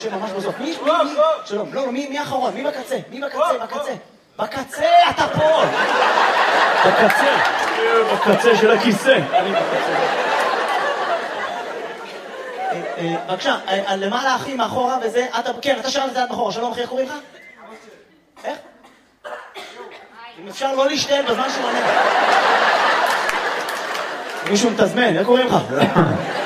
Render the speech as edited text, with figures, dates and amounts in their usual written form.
שממש בסוף. מי? שלום, לא, מי האחרון? מי בקצה? מי בקצה? בקצה, אתה פה! בקצה של הכיסא. בבקשה, למעלה אחי, מאחורה וזה, כן, אתה שלם לזה עד מאחורה, שלום אחי, איך קוראים לך? איך? אם אפשר לא להשתעל בזמן שהוא עונה. מישהו מתזמן, איך קוראים לך?